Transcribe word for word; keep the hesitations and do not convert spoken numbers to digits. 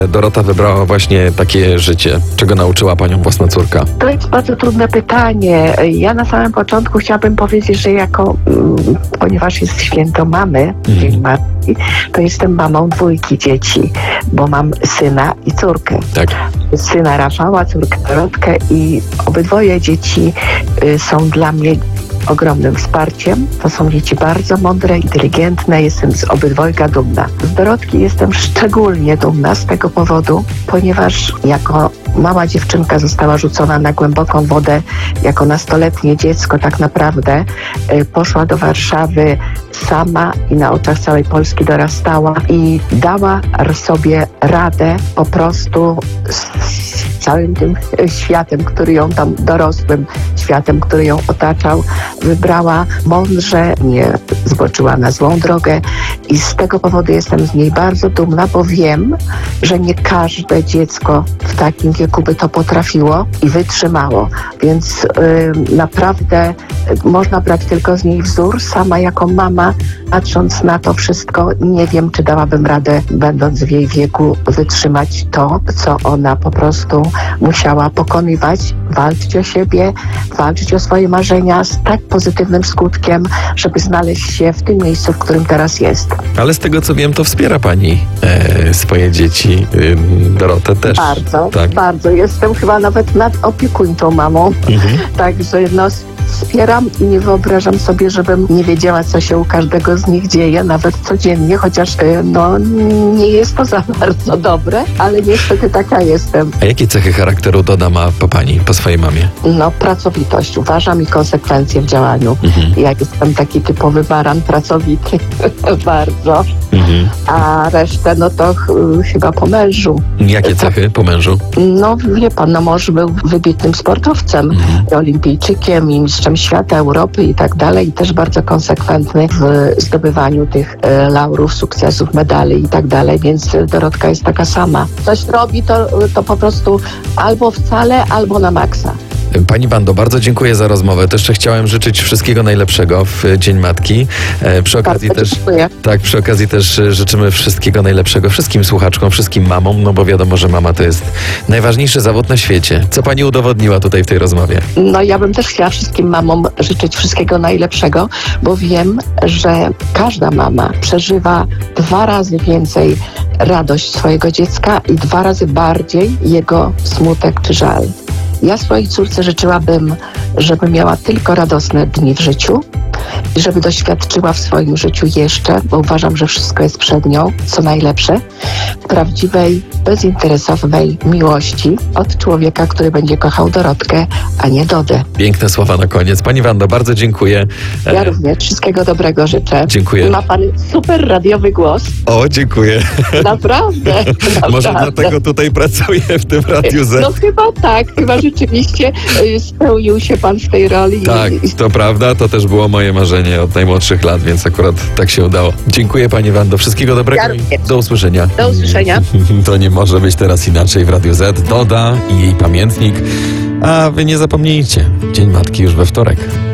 Dorota wybrała właśnie takie życie? Czego nauczyła panią własna córka? To jest bardzo trudne pytanie. Ja na samym początku chciałabym powiedzieć, że jako, mm, ponieważ jest święto mamy, Dzień Matki, to jestem mamą dwójki dzieci, bo mam syna i córkę. Tak. Syna Rafała, córkę Dorotkę i obydwoje dzieci y, są dla mnie ogromnym wsparciem. To są dzieci bardzo mądre, inteligentne. Jestem z obydwojga dumna. Z Dorotki jestem szczególnie dumna z tego powodu, ponieważ jako mała dziewczynka została rzucona na głęboką wodę, jako nastoletnie dziecko tak naprawdę y, poszła do Warszawy sama i na oczach całej Polski dorastała i dała sobie radę po prostu z całym tym światem, który ją tam, dorosłym światem, który ją otaczał, wybrała mądrze, nie zboczyła na złą drogę i z tego powodu jestem z niej bardzo dumna, bo wiem, że nie każde dziecko w takim wieku by to potrafiło i wytrzymało, więc yy, naprawdę można brać tylko z niej wzór. Sama jako mama, patrząc na to wszystko, nie wiem, czy dałabym radę, będąc w jej wieku, wytrzymać to, co ona po prostu musiała pokonywać, walczyć o siebie, walczyć o swoje marzenia z tak pozytywnym skutkiem, żeby znaleźć się w tym miejscu, w którym teraz jest. Ale z tego co wiem, to wspiera pani e, swoje dzieci, e, Dorotę też. Bardzo, tak. bardzo. Jestem chyba nawet nadopiekuńczą mamą. Mhm. Także no, wspieram i nie wyobrażam sobie, żebym nie wiedziała, co się u każdego z nich dzieje, nawet codziennie, chociaż no, nie jest to za bardzo dobre, ale niestety taka jestem. A jakie cechy charakteru Doda ma po pani, po swojej mamie? No, pracowitość, uważam, i konsekwencje w działaniu. Mhm. Ja jestem taki typowy baran, pracowity bardzo, mhm. a resztę no to ch- chyba po mężu. Jakie cechy po mężu? No wie pan, no mąż był wybitnym sportowcem, mhm. olimpijczykiem i mistrzem świata, Europy i tak dalej, i też bardzo konsekwentny w zdobywaniu tych e, laurów, sukcesów, medali i tak dalej, więc Dorotka jest taka sama. Coś robi, to, to po prostu albo wcale, albo na maksa. Pani Wando, bardzo dziękuję za rozmowę. Też jeszcze chciałem życzyć wszystkiego najlepszego w Dzień Matki. E, przy okazji bardzo też dziękuję. Tak, przy okazji też życzymy wszystkiego najlepszego wszystkim słuchaczkom, wszystkim mamom, no bo wiadomo, że mama to jest najważniejszy zawód na świecie. Co pani udowodniła tutaj w tej rozmowie? No ja bym też chciała wszystkim mamom życzyć wszystkiego najlepszego, bo wiem, że każda mama przeżywa dwa razy więcej radość swojego dziecka i dwa razy bardziej jego smutek czy żal. Ja swojej córce życzyłabym, żeby miała tylko radosne dni w życiu i żeby doświadczyła w swoim życiu jeszcze, bo uważam, że wszystko jest przed nią, co najlepsze, prawdziwej, bezinteresownej miłości od człowieka, który będzie kochał Dorotkę, a nie Dodę. Piękne słowa na koniec. Pani Wando, bardzo dziękuję. Ja również wszystkiego dobrego życzę. Dziękuję. I ma pan super radiowy głos. O, dziękuję. Naprawdę. naprawdę. Może dlatego tutaj pracuję w tym Radiu Z. No chyba tak, chyba rzeczywiście y, spełnił się pan w tej roli. Tak, to prawda, to też było moje marzenie od najmłodszych lat, więc akurat tak się udało. Dziękuję pani Wando, wszystkiego dobrego Ja i do usłyszenia. Do usłyszenia. To nie może być teraz inaczej w Radiu Z. Doda i jej pamiętnik. A wy nie zapomnijcie, Dzień Matki już we wtorek.